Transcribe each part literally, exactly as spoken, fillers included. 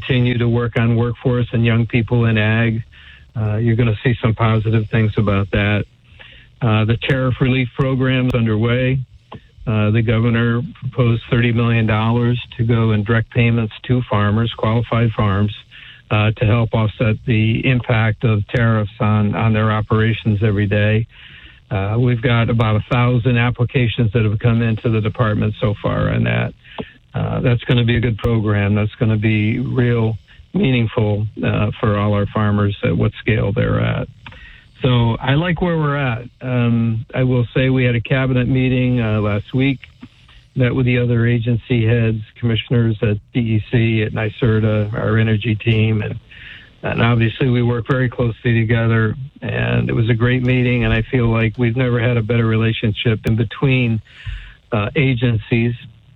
continue to work on workforce and young people in ag. Uh, you're going to see some positive things about that. Uh, the tariff relief program is underway. Uh, the governor proposed thirty million dollars to go in direct payments to farmers, qualified farms, uh, to help offset the impact of tariffs on, on their operations every day. Uh, we've got about a thousand applications that have come into the department so far on that. Uh, that's going to be a good program. That's going to be real meaningful uh, for all our farmers at what scale they're at. So I like where we're at. Um, I will say we had a cabinet meeting uh, last week, met with the other agency heads, commissioners at D E C, at NYSERDA, our energy team, and, and obviously we work very closely together, and it was a great meeting, and I feel like we've never had a better relationship in between uh, agencies.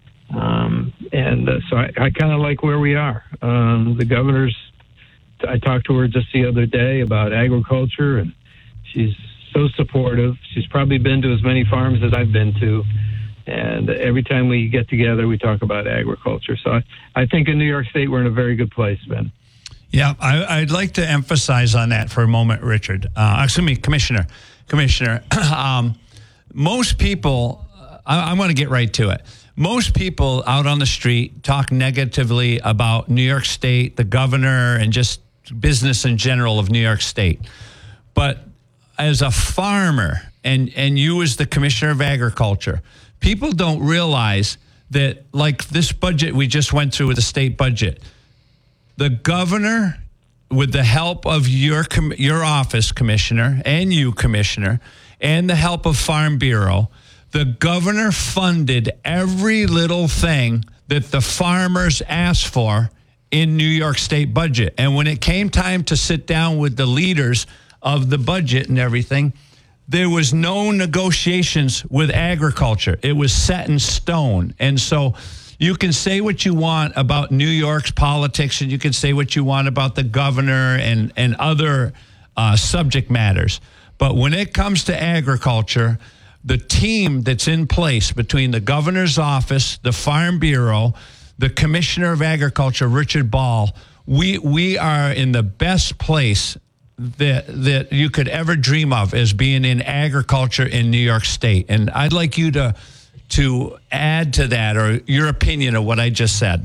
Um, and uh, so I, I kind of like where we are. Um, the governor's, I talked to her just the other day about agriculture, and she's so supportive. She's probably been to as many farms as I've been to. And every time we get together, we talk about agriculture. So I, I think in New York State, we're in a very good place, Ben. Yeah, I, I'd like to emphasize on that for a moment, Richard. Uh, excuse me, Commissioner. Commissioner, um, most people, I, I want to get right to it. Most people out on the street talk negatively about New York State, the governor, and just business in general of New York State. But as a farmer, and, and you as the Commissioner of Agriculture, people don't realize that, like this budget we just went through with the state budget, the governor, with the help of your your office, Commissioner, and you, Commissioner, and the help of Farm Bureau, the governor funded every little thing that the farmers asked for in New York State budget. And when it came time to sit down with the leaders of the budget and everything, there was no negotiations with agriculture. It was set in stone. And so you can say what you want about New York's politics, and you can say what you want about the governor and, and other uh, subject matters. But when it comes to agriculture, the team that's in place between the governor's office, the Farm Bureau, the Commissioner of Agriculture, Richard Ball, we we are in the best place that that you could ever dream of as being in agriculture in New York State. And I'd like you to to add to that, or your opinion of what I just said.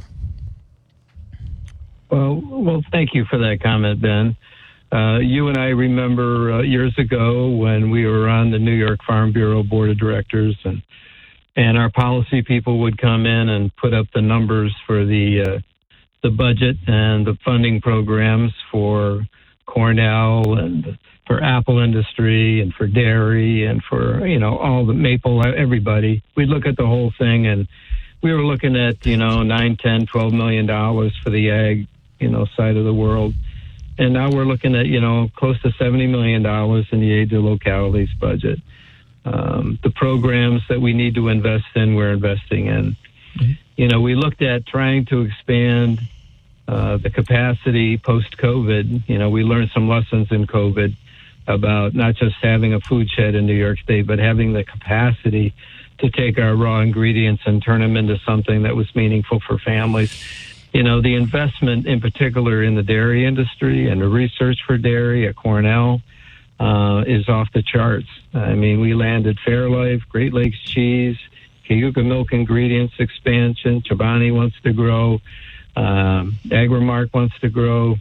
Well, well, thank you for that comment, Ben. Uh, you and I remember uh, years ago when we were on the New York Farm Bureau Board of Directors, and and our policy people would come in and put up the numbers for the uh, the budget and the funding programs for Cornell and for apple industry and for dairy and for, you know, all the maple, everybody. We'd look at the whole thing, and we were looking at, you know, nine, ten, twelve million dollars for the ag, you know, side of the world. And now we're looking at, you know, close to seventy million dollars in the aid to localities budget. Um, the programs that we need to invest in, we're investing in. Mm-hmm. You know, we looked at trying to expand uh, the capacity post-COVID. You know, we learned some lessons in COVID about not just having a food shed in New York State, but having the capacity to take our raw ingredients and turn them into something that was meaningful for families. You know, the investment in particular in the dairy industry and the research for dairy at Cornell uh, is off the charts. I mean, we landed Fairlife, Great Lakes Cheese, Cayuga Milk Ingredients expansion, Chobani wants to grow, um, Agrimark wants to grow,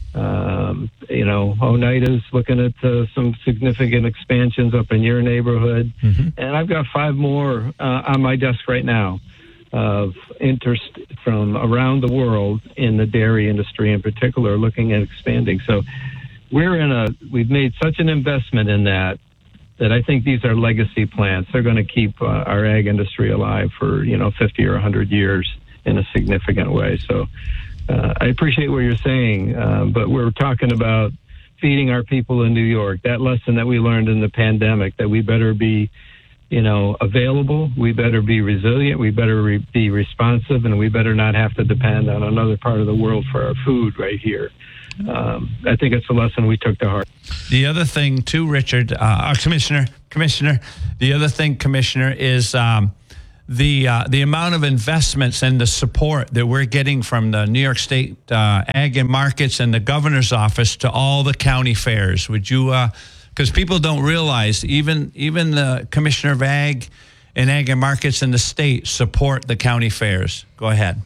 um, you know, Oneida's looking at uh, some significant expansions up in your neighborhood. Mm-hmm. And I've got five more uh, on my desk right now of interest from around the world in the dairy industry in particular, looking at expanding. So we're in a, we've made such an investment in that, that I think these are legacy plants. They're going to keep uh, our ag industry alive for, you know, fifty or one hundred years in a significant way. So uh, I appreciate what you're saying, uh, but we're talking about feeding our people in New York. That lesson that we learned in the pandemic, that we better be, you know, available, we better be resilient, we better re- be responsive, and we better not have to depend on another part of the world for our food right here. Um, I think it's a lesson we took to heart. The other thing, too, Richard, uh, our Commissioner, Commissioner, the other thing, Commissioner, is um, the uh, the amount of investments and the support that we're getting from the New York State uh, Ag and Markets and the governor's office to all the county fairs. Would you, because uh, people don't realize, even even the Commissioner of Ag and Ag and Markets in the state support the county fairs. Go ahead.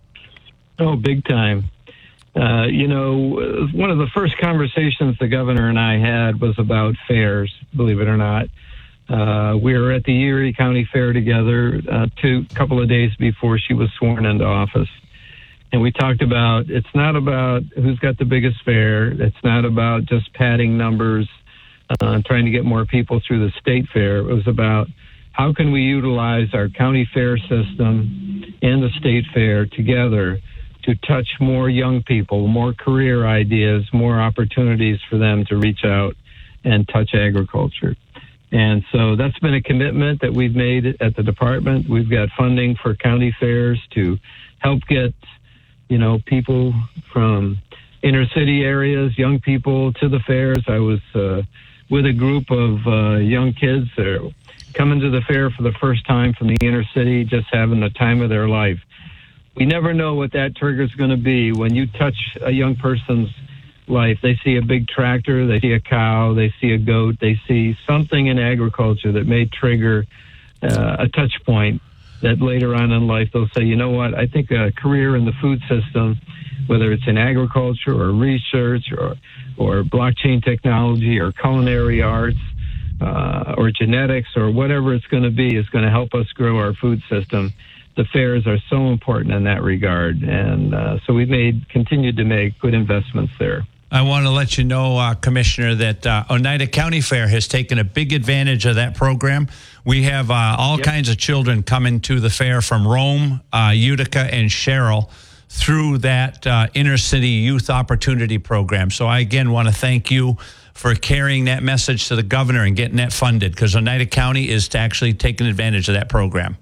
Oh, big time. Uh, you know, one of the first conversations the governor and I had was about fairs, believe it or not. Uh, we were at the Erie County Fair together a uh, two couple of days before she was sworn into office. And we talked about, it's not about who's got the biggest fair. It's not about just padding numbers, uh, trying to get more people through the state fair. It was about how can we utilize our county fair system and the state fair together to touch more young people, more career ideas, more opportunities for them to reach out and touch agriculture. And so that's been a commitment that we've made at the department. We've got funding for county fairs to help get, you know, people from inner city areas, young people to the fairs. I was uh, with a group of uh, young kids that are coming to the fair for the first time from the inner city, just having the time of their life. We never know what that trigger is going to be. When you touch a young person's life, they see a big tractor, they see a cow, they see a goat, they see something in agriculture that may trigger uh, a touch point that later on in life they'll say, you know what, I think a career in the food system, whether it's in agriculture or research or, or blockchain technology or culinary arts uh, or genetics or whatever it's going to be, is going to help us grow our food system. The fairs are so important in that regard. And uh, so we've made, continued to make good investments there. I want to let you know, uh, Commissioner, that uh, Oneida County Fair has taken a big advantage of that program. We have uh, all yep. kinds of children coming to the fair from Rome, uh, Utica, and Sherrill through that uh, inner city youth opportunity program. So I, again, want to thank you for carrying that message to the governor and getting that funded, because Oneida County is actually taking advantage of that program.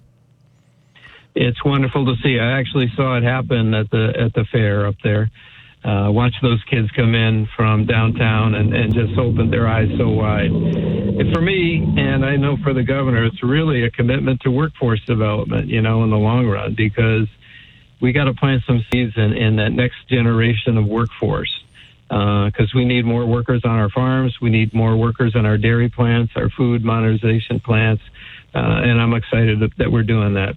It's wonderful to see. I actually saw it happen at the at the fair up there. Uh, watch those kids come in from downtown and, and just open their eyes so wide. And for me, and I know for the governor, it's really a commitment to workforce development, you know, in the long run, because we got to plant some seeds in, in that next generation of workforce, because uh, we need more workers on our farms. We need more workers on our dairy plants, our food modernization plants, uh, and I'm excited that we're doing that.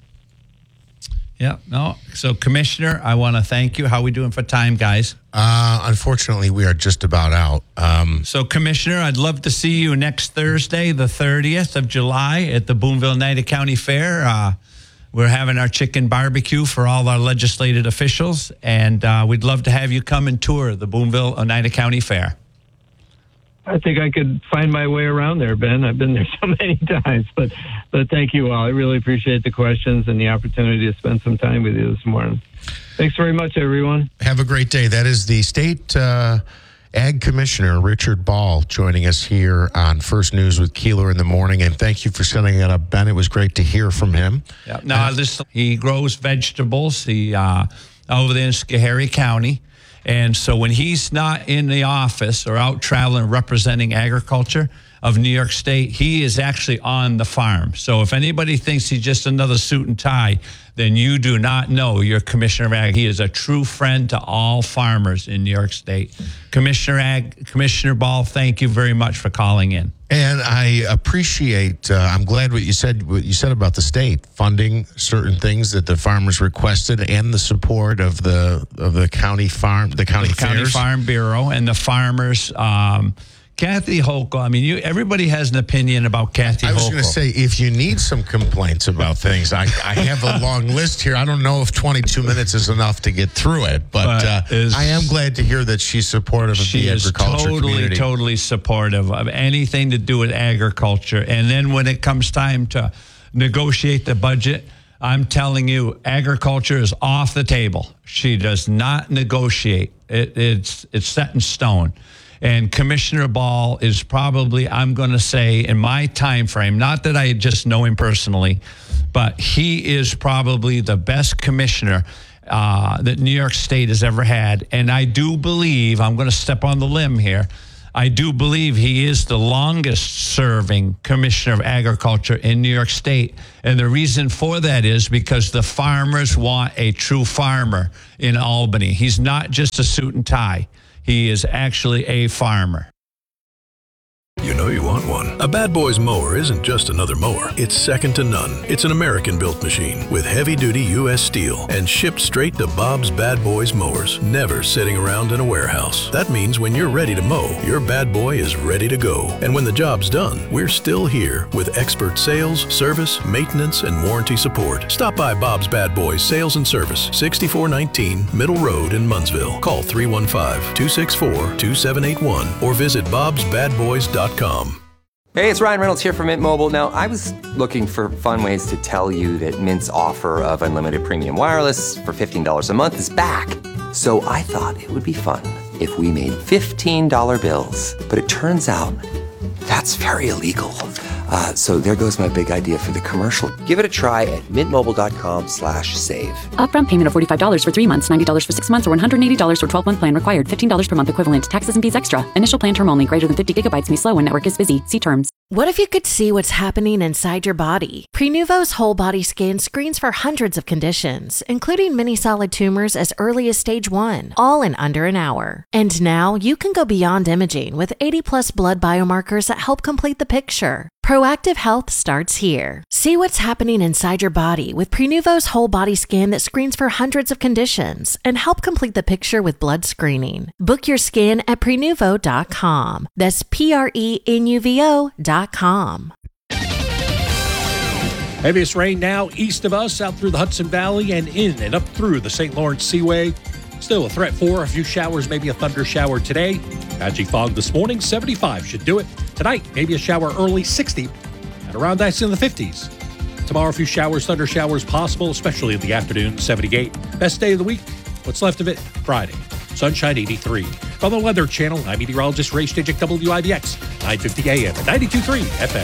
Yeah, no. So, Commissioner, I want to thank you. How are we doing for time, guys? Uh, unfortunately, we are just about out. Um, so, Commissioner, I'd love to see you next Thursday, the thirtieth of July, at the Boonville Oneida County Fair. Uh, we're having our chicken barbecue for all our legislated officials, and uh, we'd love to have you come and tour the Boonville Oneida County Fair. I think I could find my way around there, Ben. I've been there so many times, but but thank you all. I really appreciate the questions and the opportunity to spend some time with you this morning. Thanks very much, everyone. Have a great day. That is the State uh, Ag Commissioner, Richard Ball, joining us here on First News with Keeler in the morning. And thank you for setting that up, Ben. It was great to hear from him. Yeah. Now, uh, this, he grows vegetables he, uh, over there in Schoharie County. And so when he's not in the office or out traveling representing agriculture of New York State, he is actually on the farm. So if anybody thinks he's just another suit and tie, then you do not know your Commissioner of Ag. He is a true friend to all farmers in New York State. Commissioner Ag, Commissioner Ball, thank you very much for calling in. And I appreciate, uh, I'm glad what you said, what you said about the state funding certain things that the farmers requested, and the support of the of the county farm, the county the County Farm Bureau and the farmers. Um, Kathy Hochul, I mean, you, everybody has an opinion about Kathy Hochul. I was going to say, if you need some complaints about things, I, I have a long list here. I don't know if twenty-two minutes is enough to get through it, but, but uh, is, I am glad to hear that she's supportive of the agriculture totally, community. Totally supportive of anything to do with agriculture. And then when it comes time to negotiate the budget, I'm telling you, agriculture is off the table. She does not negotiate. It, it's it's set in stone. And Commissioner Ball is probably, I'm going to say, in my time frame, not that I just know him personally, but he is probably the best commissioner uh, that New York State has ever had. And I do believe, I'm going to step on the limb here, I do believe he is the longest-serving commissioner of agriculture in New York State. And the reason for that is because the farmers want a true farmer in Albany. He's not just a suit and tie. He is actually a farmer. You know you want one. A Bad Boys mower isn't just another mower. It's second to none. It's an American-built machine with heavy-duty U S steel and shipped straight to Bob's Bad Boys mowers, never sitting around in a warehouse. That means when you're ready to mow, your bad boy is ready to go. And when the job's done, we're still here with expert sales, service, maintenance, and warranty support. Stop by Bob's Bad Boys Sales and Service, sixty-four nineteen Middle Road in Munnsville. Call three one five, two six four, two seven eight one or visit bobs bad boys dot com. Hey, it's Ryan Reynolds here from Mint Mobile. Now, I was looking for fun ways to tell you that Mint's offer of unlimited premium wireless for fifteen dollars a month is back. So I thought it would be fun if we made fifteen dollar bills. But it turns out that's very illegal. Uh, so there goes my big idea for the commercial. Give it a try at mintmobile.com slash save. Upfront payment of forty-five dollars for three months, ninety dollars for six months, or one hundred eighty dollars for twelve-month plan required. fifteen dollars per month equivalent. Taxes and fees extra. Initial plan term only. Greater than fifty gigabytes may slow when network is busy. See terms. What if you could see what's happening inside your body? Prenuvo's whole body scan screens for hundreds of conditions, including many solid tumors as early as stage one, all in under an hour. And now you can go beyond imaging with eighty plus blood biomarkers that help complete the picture. Proactive health starts here. See what's happening inside your body with Prenuvo's whole body scan that screens for hundreds of conditions and help complete the picture with blood screening. Book your scan at prenuvo dot com. That's P R E N U V O dot com. Heaviest rain now east of us, out through the Hudson Valley and in and up through the Saint Lawrence Seaway. Still a threat for a few showers, maybe a thunder shower today. Patchy fog this morning, seventy-five should do it. Tonight, maybe a shower early, sixty, and around ice in the fifties. Tomorrow, a few showers, thunder showers possible, especially in the afternoon, seventy-eight. Best day of the week, what's left of it, Friday. Sunshine, eighty-three. From the Weather Channel, I'm meteorologist Ray Stajic, W I B X, nine fifty A M and ninety-two point three F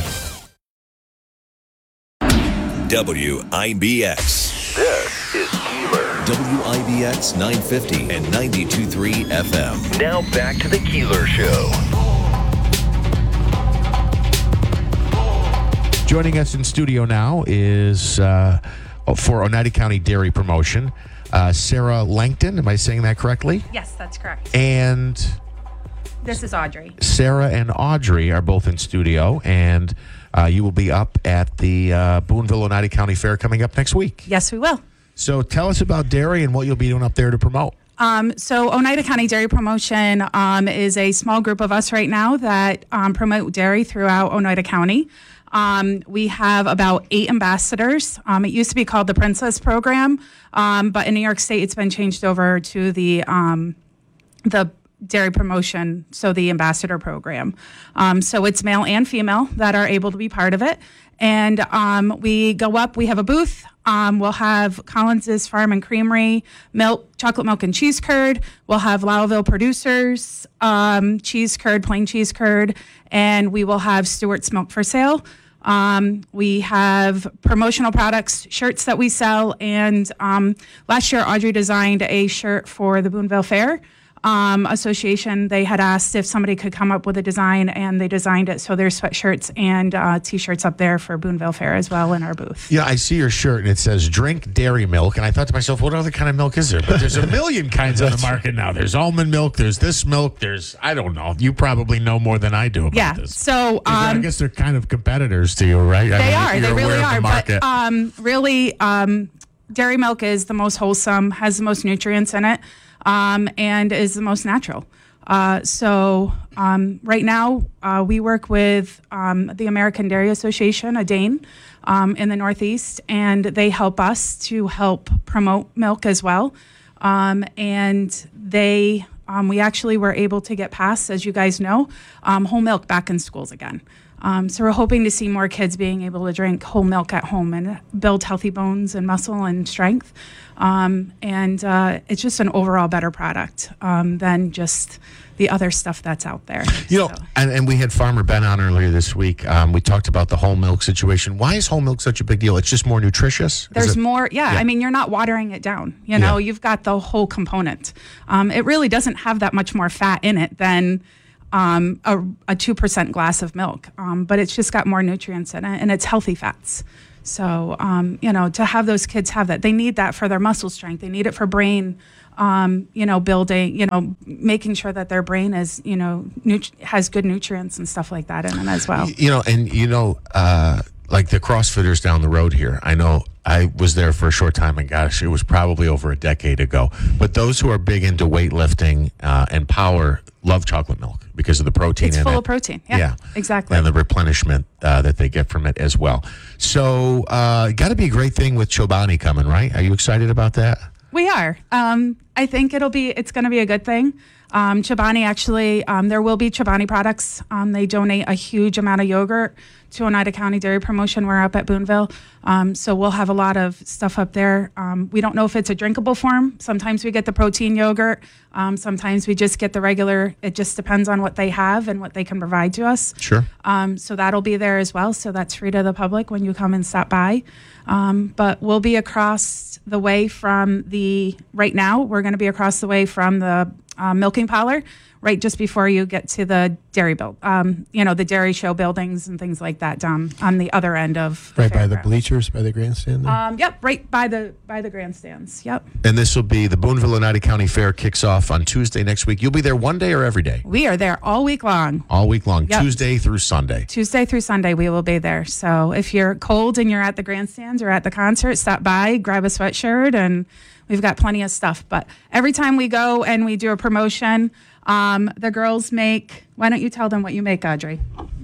M. W I B X. This is Keeler. W I B X nine fifty and ninety-two point three F M. Now back to the Keeler Show. Joining us in studio now is uh, for Oneida County Dairy Promotion, uh, Sarah Langton. Am I saying that correctly? Yes, that's correct. And this is Audrey. Sarah and Audrey are both in studio, and uh, you will be up at the uh, Boonville Oneida County Fair coming up next week. Yes, we will. So tell us about dairy and what you'll be doing up there to promote. Um, so Oneida County Dairy Promotion um, is a small group of us right now that um, promote dairy throughout Oneida County. Um, we have about eight ambassadors. Um, it used to be called the Princess Program, um, but in New York State, it's been changed over to the um, the Dairy Promotion, so the Ambassador Program. Um, so it's male and female that are able to be part of it. And um, we go up, we have a booth. Um, we'll have Collins's Farm and Creamery, milk, chocolate milk and cheese curd. We'll have Lowville Producers, um, cheese curd, plain cheese curd, and we will have Stewart's Milk for sale. Um, we have promotional products, shirts that we sell, and um, last year Audrey designed a shirt for the Boonville Fair um, Association. They had asked if somebody could come up with a design, and they designed it. So there's sweatshirts and uh, T-shirts up there for Boonville Fair as well in our booth. Yeah, I see your shirt, and it says drink dairy milk. And I thought to myself, what other kind of milk is there? But there's a million kinds on the market now. There's almond milk. There's this milk. There's, I don't know. You probably know more than I do about yeah, this. So um, I guess they're kind of competitors to you, right? They I mean, are. They really are. But um, really, um, dairy milk is the most wholesome, has the most nutrients in it, um, and is the most natural. Uh, so um, right now, uh, we work with um, the American Dairy Association, A D A N, um, in the Northeast, and they help us to help promote milk as well. Um, and they, um, we actually were able to get passed, as you guys know, um, whole milk back in schools again. Um, so we're hoping to see more kids being able to drink whole milk at home and build healthy bones and muscle and strength. Um, and uh, it's just an overall better product um, than just the other stuff that's out there. You know, so. and, and we had Farmer Ben on earlier this week. Um, we talked about the whole milk situation. Why is whole milk such a big deal? It's just more nutritious? There's it, more, yeah, yeah. I mean, you're not watering it down. You know, yeah. You've got the whole component. Um, it really doesn't have that much more fat in it than um, a, a two percent glass of milk, um, but it's just got more nutrients in it, and it's healthy fats. So, um, you know, to have those kids have that, they need that for their muscle strength. They need it for brain, um, you know, building, you know, making sure that their brain is, you know, nut- has good nutrients and stuff like that in them as well. You know, and, you know, uh, like the CrossFitters down the road here, I know I was there for a short time, and gosh, it was probably over a decade ago. But those who are big into weightlifting uh, and power love chocolate milk because of the protein It's in it. full of protein. Yeah, Yeah. exactly. And the replenishment uh, that they get from it as well. So, uh, got to be a great thing with Chobani coming, right? Are you excited about that? We are. Um, I think it'll be. It's going to be a good thing. Um, Chobani actually, um, there will be Chobani products. Um, they donate a huge amount of yogurt to Oneida County Dairy Promotion. We're up at Boonville, um, so we'll have a lot of stuff up there. Um, we don't know if it's a drinkable form. Sometimes we get the protein yogurt. Um, sometimes we just get the regular. It just depends on what they have and what they can provide to us. Sure. Um, so that'll be there as well. So that's free to the public when you come and stop by. Um, but we'll be across the way from the, right now, we're going to be across the way from the uh, milking parlor, right just before you get to the dairy build, um, you know, the dairy show buildings and things like that down on the other end of the right by the fairground. bleachers, by the grandstand there? Um, yep, right by the by the grandstands. Yep. And this will be the Boonville Oneida County Fair kicks off on Tuesday next week. You'll be there one day or every day? We are there all week long. All week long, Yep. Tuesday through Sunday. Tuesday through Sunday, we will be there. So if you're cold and you're at the grandstands or at the concert, stop by, grab a sweatshirt, and we've got plenty of stuff. But every time we go and we do a promotion, um, the girls make, why don't you tell them what you make, Audrey?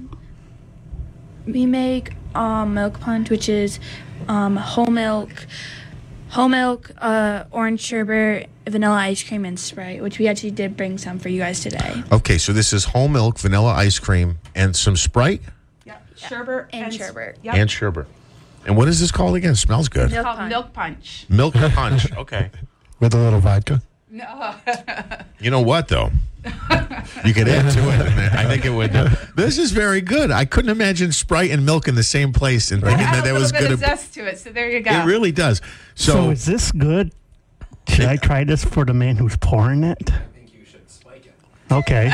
We make um, milk punch, which is um, whole milk, whole milk, uh, orange sherbet, vanilla ice cream, and Sprite, which we actually did bring some for you guys today. Okay, so this is whole milk, vanilla ice cream, and some Sprite? Yep. Sherbet and, and sherbet. Yep. And sherbet. And what is this called again? It smells good. It's called milk punch. Milk punch. Okay. With a little vodka? No. You know what, though? You could add to it. And I think it would. Uh, this is very good. I couldn't imagine Sprite and milk in the same place and thinking that that was a little good. bit of zest to it, so there you go. It really does. So, So is this good? Should I try this for the man who's pouring it? I think you should spike it. Okay.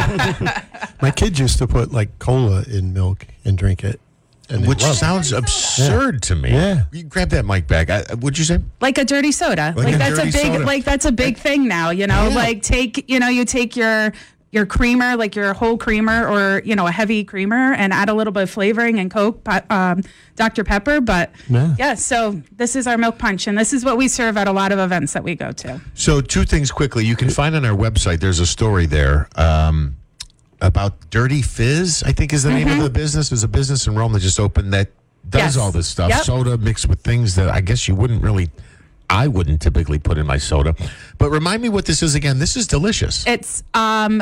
My kids used to put like cola in milk and drink it. And they which loved it. sounds absurd to me. Yeah. You grab that mic back. I, what'd you say? Like a dirty soda. Like Like, a that's dirty a big soda. like that's a big thing now, you know? Yeah. Like take, you know, you take your your creamer, like your whole creamer or, you know, a heavy creamer and add a little bit of flavoring and Coke, um, Doctor Pepper, but Yeah. yeah, so this is our milk punch and this is what we serve at a lot of events that we go to. So, two things quickly. You can find on our website, there's a story there um, about Dirty Fizz, I think is the name of the business. There's a business in Rome that just opened that does Yes. all this stuff. Yep. Soda mixed with things that I guess you wouldn't really, I wouldn't typically put in my soda. But remind me what this is again. This is delicious. It's um,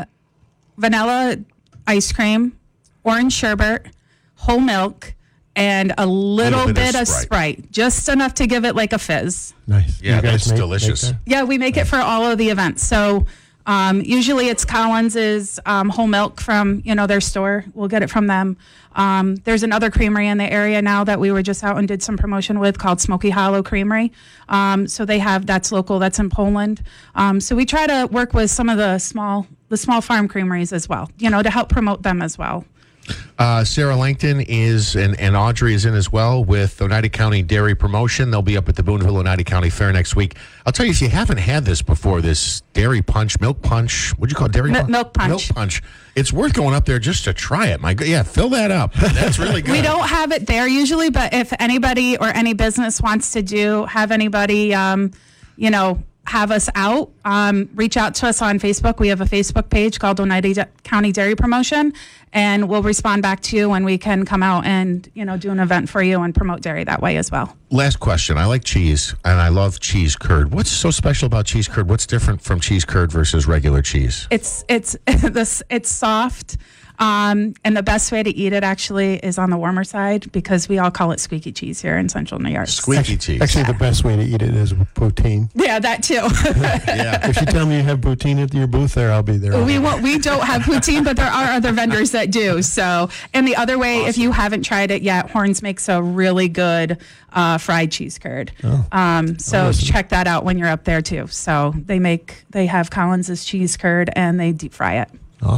vanilla ice cream, orange sherbet, whole milk, and a little, bit bit, of of Sprite. Sprite, just enough to give it like a fizz. Nice. Yeah, You guys that's make- delicious. make that? Yeah, we make it for all of the events. So um, usually it's Collins's um, whole milk from, you know, their store. We'll get it from them. Um, there's another creamery in the area now that we were just out and did some promotion with called Smoky Hollow Creamery. Um, so they have, that's local, that's in Poland. Um, so we try to work with some of the small, the small farm creameries as well, you know, to help promote them as well. Uh, Sarah Langton is, and, and Audrey is in as well with Oneida County Dairy Promotion. They'll be up at the Boonville Oneida County Fair next week. I'll tell you, if you haven't had this before, this dairy punch, milk punch, what'd you call it? Dairy Mi- punch? milk punch. Milk punch. It's worth going up there just to try it. My God, yeah, fill that up. That's really good. We don't have it there usually, but if anybody or any business wants to do, have anybody, um, you know, have us out, um, reach out to us on Facebook. We have a Facebook page called Oneida D- County Dairy Promotion, and we'll respond back to you when we can come out and, you know, do an event for you and promote dairy that way as well. Last question. I like cheese, and I love cheese curd. What's so special about cheese curd? What's different from cheese curd versus regular cheese? It's it's this it's soft. Um, and the best way to eat it actually is on the warmer side because we all call it squeaky cheese here in Central New York. Squeaky cheese. Actually, the best way to eat it is with poutine. Yeah, that too. Yeah. If you tell me you have poutine at your booth there, I'll be there. We won't, we don't have poutine, but there are other vendors that do. So, and the other way, if you haven't tried it yet, Horns makes a really good uh, fried cheese curd. Oh. Um, so Awesome. check that out when you're up there too. So they make, they have Collins's cheese curd and they deep fry it. Awesome.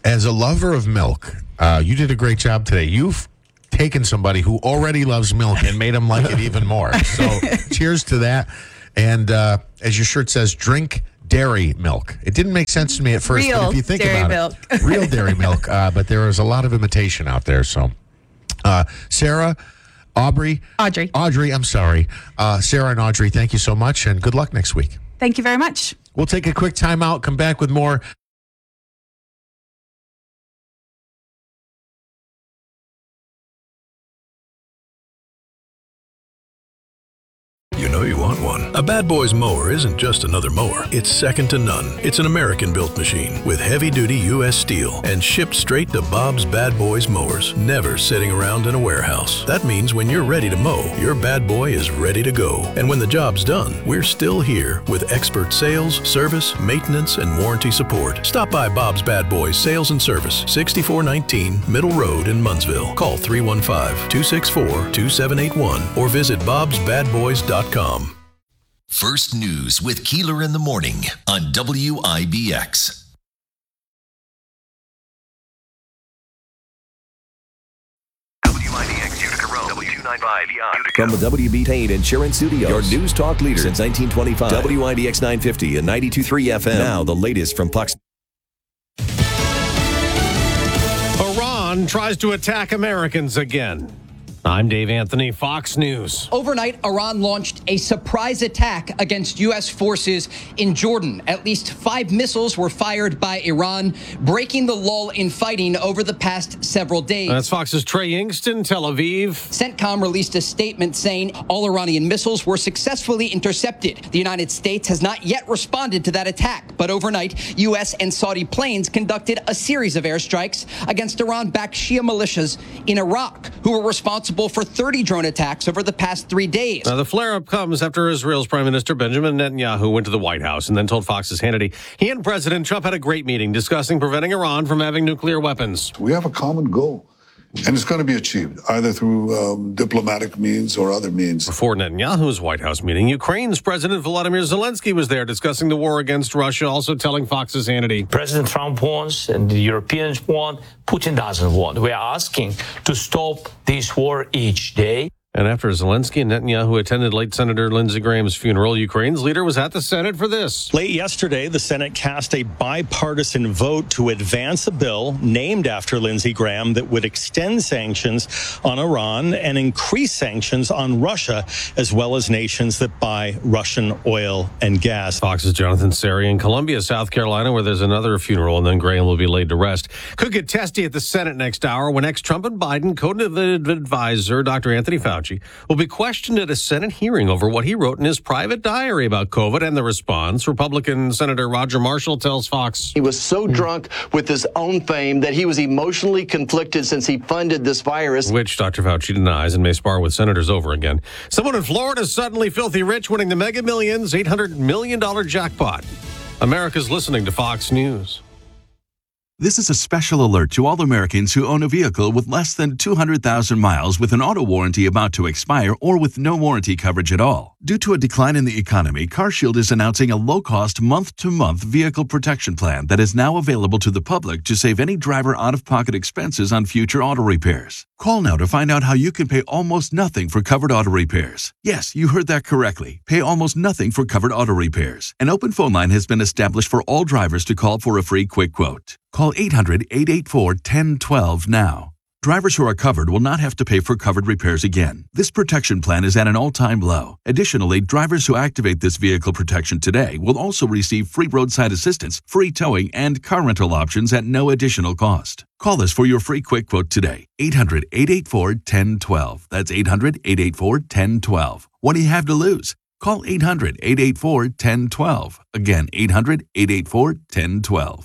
as a lover of milk, uh, you did a great job today. You've taken somebody who already loves milk and made him like it even more. So cheers to that. And uh, as your shirt says, drink dairy milk. It didn't make sense to me at first, Real but if you think dairy about milk. it, real dairy milk. Uh, but there is a lot of imitation out there. So, uh, Sarah, Aubrey, Audrey, Audrey. I'm sorry, uh, Sarah and Audrey. Thank you so much, and good luck next week. Thank you very much. We'll take a quick time out. Come back with more. You know you want one. A Bad Boys mower isn't just another mower. It's second to none. It's an American-built machine with heavy-duty U S steel and shipped straight to Bob's Bad Boys mowers, never sitting around in a warehouse. That means when you're ready to mow, your bad boy is ready to go. And when the job's done, we're still here with expert sales, service, maintenance, and warranty support. Stop by Bob's Bad Boys Sales and Service, sixty-four nineteen Middle Road in Munnsville. Call three one five, two six four, two seven eight one or visit bobs bad boys dot com. First News with Keeler in the Morning on W I B X. W I B X Utica Road, W two ninety-five Utica. From the W B Payne Insurance Studios, your news talk leader since nineteen twenty-five. W I B X nine fifty and ninety-two point three F M. Now the latest from Pucks. Iran tries to attack Americans again. I'm Dave Anthony, Fox News. Overnight, Iran launched a surprise attack against U S forces in Jordan. At least five missiles were fired by Iran, breaking the lull in fighting over the past several days. That's Fox's Trey Ingston, Tel Aviv. CENTCOM released a statement saying all Iranian missiles were successfully intercepted. The United States has not yet responded to that attack, but overnight, U S and Saudi planes conducted a series of airstrikes against Iran-backed Shia militias in Iraq, who were responsible for thirty drone attacks over the past three days. Now, the flare-up comes after Israel's Prime Minister Benjamin Netanyahu went to the White House and then told Fox's Hannity he and President Trump had a great meeting discussing preventing Iran from having nuclear weapons. We have a common goal, and it's going to be achieved either through um, diplomatic means or other means. Before Netanyahu's White House meeting, Ukraine's President Volodymyr Zelensky was there discussing the war against Russia, also telling Fox's Hannity. President Trump wants and the Europeans want, Putin doesn't want. We are asking to stop this war each day. And after Zelensky and Netanyahu attended late Senator Lindsey Graham's funeral, Ukraine's leader was at the Senate for this. Late yesterday, the Senate cast a bipartisan vote to advance a bill named after Lindsey Graham that would extend sanctions on Iran and increase sanctions on Russia, as well as nations that buy Russian oil and gas. Fox's Jonathan Sari in Columbia, South Carolina, where there's another funeral, and then Graham will be laid to rest. Could get testy at the Senate next hour when ex-Trump and Biden co-innovative advisor Doctor Anthony Fauci will be questioned at a Senate hearing over what he wrote in his private diary about COVID and the response. Republican Senator Roger Marshall tells Fox. He was so drunk with his own fame that he was emotionally conflicted since he funded this virus. Which Doctor Fauci denies and may spar with senators over again. Someone in Florida is suddenly filthy rich, winning the Mega Millions eight hundred million dollars jackpot. America's listening to Fox News. This is a special alert to all Americans who own a vehicle with less than two hundred thousand miles with an auto warranty about to expire or with no warranty coverage at all. Due to a decline in the economy, CarShield is announcing a low-cost month-to-month vehicle protection plan that is now available to the public to save any driver out-of-pocket expenses on future auto repairs. Call now to find out how you can pay almost nothing for covered auto repairs. Yes, you heard that correctly. Pay almost nothing for covered auto repairs. An open phone line has been established for all drivers to call for a free quick quote. Call eight hundred, eight eight four, one zero one two now. Drivers who are covered will not have to pay for covered repairs again. This protection plan is at an all-time low. Additionally, drivers who activate this vehicle protection today will also receive free roadside assistance, free towing, and car rental options at no additional cost. Call us for your free quick quote today. eight hundred, eight eight four, one zero one two. That's eight hundred, eight eight four, one zero one two. What do you have to lose? Call eight hundred, eight eight four, one zero one two. Again, eight hundred, eight eight four, one zero one two.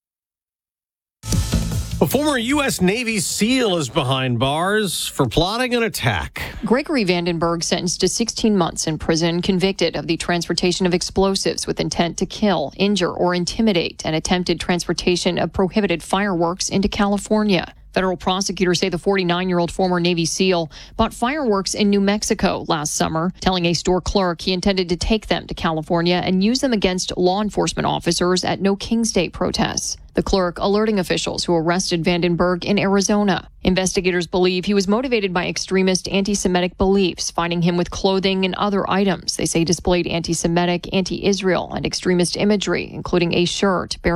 A former U S Navy SEAL is behind bars for plotting an attack. Gregory Vandenberg sentenced to sixteen months in prison, convicted of the transportation of explosives with intent to kill, injure, or intimidate, and attempted transportation of prohibited fireworks into California. Federal prosecutors say the forty-nine-year-old former Navy SEAL bought fireworks in New Mexico last summer, telling a store clerk he intended to take them to California and use them against law enforcement officers at No King's Day protests. The clerk alerting officials who arrested Vandenberg in Arizona. Investigators believe he was motivated by extremist anti-Semitic beliefs, finding him with clothing and other items they say displayed anti-Semitic, anti-Israel, and extremist imagery, including a shirt bearing